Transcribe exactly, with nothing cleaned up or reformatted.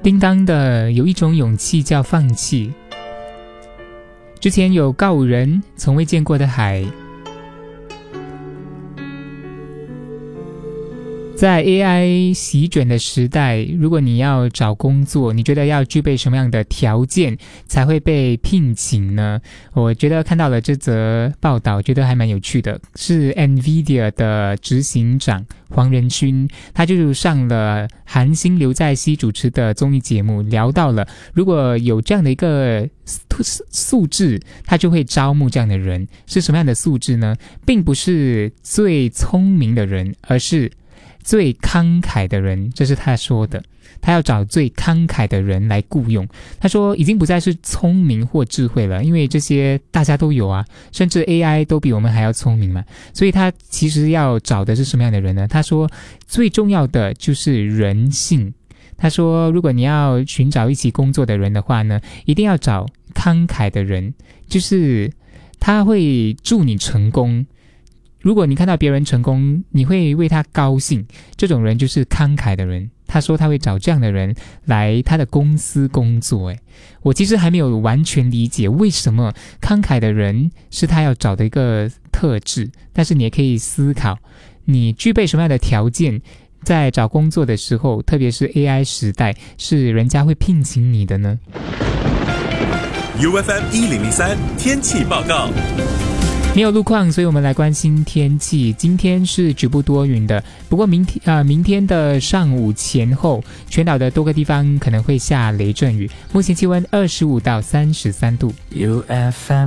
叮当的有一种勇气叫放弃。之前有告五人从未见过的海。在 A I 席卷的时代，如果你要找工作，你觉得要具备什么样的条件才会被聘请呢？我觉得看到了这则报道，觉得还蛮有趣的，是 NVIDIA 的执行长黄仁勋，他就上了韩星刘在熙主持的综艺节目，聊到了如果有这样的一个素质，他就会招募这样的人。是什么样的素质呢？并不是最聪明的人，而是最慷慨的人，这是他说的。他要找最慷慨的人来雇佣。他说已经不再是聪明或智慧了，因为这些大家都有啊，甚至 A I 都比我们还要聪明嘛。所以他其实要找的是什么样的人呢？他说最重要的就是人性。他说如果你要寻找一起工作的人的话呢，一定要找慷慨的人，就是他会祝你成功。如果你看到别人成功，你会为他高兴，这种人就是慷慨的人。他说他会找这样的人来他的公司工作。诶，我其实还没有完全理解为什么慷慨的人是他要找的一个特质，但是你也可以思考，你具备什么样的条件，在找工作的时候，特别是 A I 时代，是人家会聘请你的呢？ U F M 一零零三天气报告。 没有路况，所以我们来关心天气。今天是局部多云的，不过明天、呃、明天的上午前后，全岛的多个地方可能会下雷阵雨。目前气温二十五到三十三度。 U F M